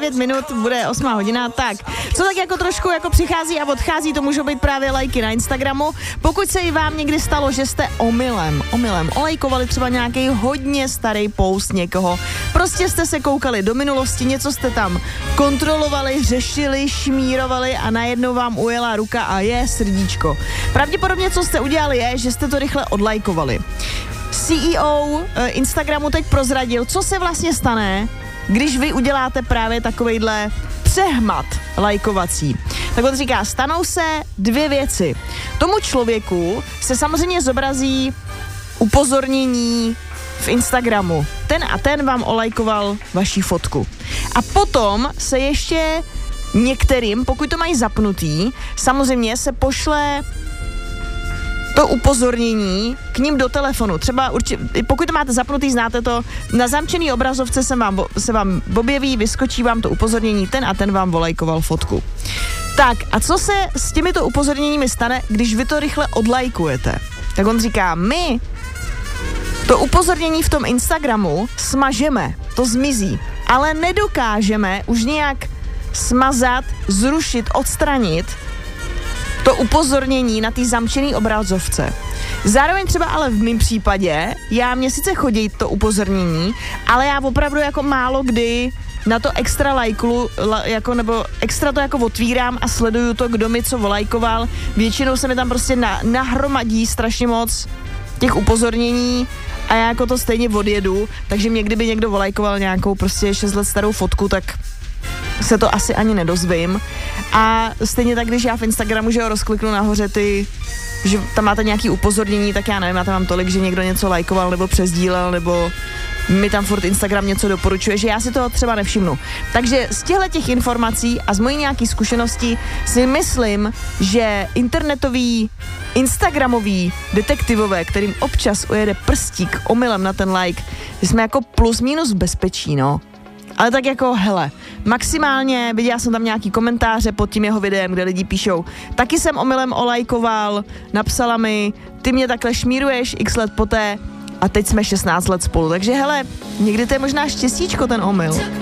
9 minut, bude 8 hodina, tak. Co tak jako trošku jako přichází a odchází, to můžou být právě lajky na Instagramu. Pokud se i vám někdy stalo, že jste omylem olajkovali třeba nějaký hodně starý post někoho, prostě jste se koukali do minulosti, něco jste tam kontrolovali, řešili, šmírovali a najednou vám ujela ruka a je srdíčko. Pravděpodobně, co jste udělali, je, že jste to rychle odlajkovali. CEO Instagramu teď prozradil, co se vlastně stane, když vy uděláte právě takovejhle přehmat lajkovací. Tak on říká, stanou se 2 věci. Tomu člověku se samozřejmě zobrazí upozornění v Instagramu. Ten a ten vám olajkoval vaši fotku. A potom se ještě některým, pokud to mají zapnutý, samozřejmě se pošle to upozornění k ním do telefonu. Třeba pokud to máte zapnutý, znáte to, na zamčený obrazovce se vám objeví, vyskočí vám to upozornění, ten a ten vám volajkoval fotku. Tak a co se s těmito upozorněními stane, když vy to rychle odlajkujete? Tak on říká, my to upozornění v tom Instagramu smažeme, to zmizí, ale nedokážeme už nějak smazat, zrušit, odstranit to upozornění na té zamčený obrazovce. Zároveň třeba ale v mém případě, mě sice chodí to upozornění, ale já opravdu jako málo kdy na to extra nebo extra to jako otvírám a sleduju to, kdo mi co volajkoval. Většinou se mi tam prostě nahromadí strašně moc těch upozornění a já jako to stejně odjedu, takže mě kdyby někdo volajkoval nějakou prostě 6 let starou fotku, tak se to asi ani nedozvím. A stejně tak, když já v Instagramu, že ho rozkliknu nahoře že tam máte nějaký upozornění, tak já nevím, já tam mám tolik, že někdo něco lajkoval nebo přesdílel, nebo mi tam furt Instagram něco doporučuje, že já si toho třeba nevšimnu. Takže z těch informací a z mojí nějaký zkušenosti si myslím, že internetový, instagramový detektivové, kterým občas ujede prstík omylem na ten like, jsme jako plus minus v bezpečí, no. Ale tak jako, hele, maximálně viděla jsem tam nějaký komentáře pod tím jeho videem, kde lidi píšou, taky jsem omylem olajkoval, napsala mi, ty mě takhle šmíruješ x let poté a teď jsme 16 let spolu. Takže hele, někdy to je možná štěstíčko ten omyl.